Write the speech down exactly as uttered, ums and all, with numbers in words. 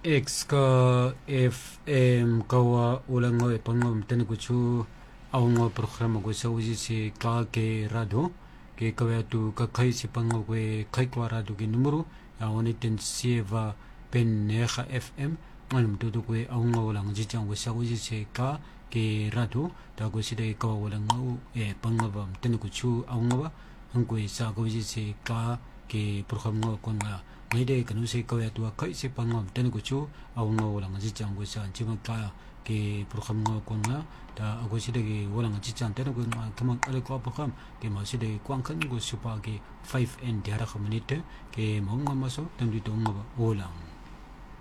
X ka F M kawa ulang ngo ipangom tani kuchu aungo programa ko sa uji si ka ke radio ke kawa tu ka kai si pango ko kai kwa radio ke numero ya oni ten sieva pen neha F M ngalum tu tu ko aungo ulang jijang ko sa uji si ka ke radio ta ko si de kawa ulang ngo e pangom tani kuchu aungo ba hangko sa ko uji si ka ke programa ko nga ngay đây cái nó sẽ coi tua cái sẽ bằng ngom tên của chú ông ngô là người chàng của sản chỉ mà cái cái program ngô con á ta ông sẽ đây cái là người chàng tên của nó cái mà cái có program cái mà sẽ đây quang khấn của super cái five and dia ra community cái mong ngom mà số tên đi tung ngô là